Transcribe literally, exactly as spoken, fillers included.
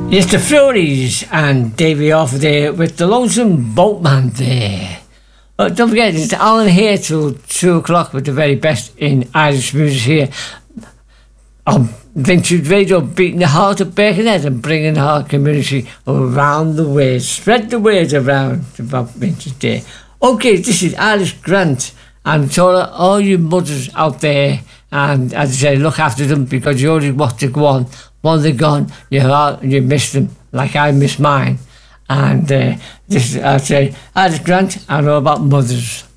It's the Furies and Davey off there with the Lonesome Boatman there. Uh, don't forget, it's Alan here till two o'clock with the very best in Irish music here on Vintage Radio, beating the heart of Birkenhead and bringing our community around the world. Spread the word around about Vintage Day. Okay, this is Alice Grant, and to all you mothers out there, and as I say, look after them because you only want to go on. Once they're gone, you are, you miss them like I miss mine. And uh, this, I say, Alice Grant, I know about mothers.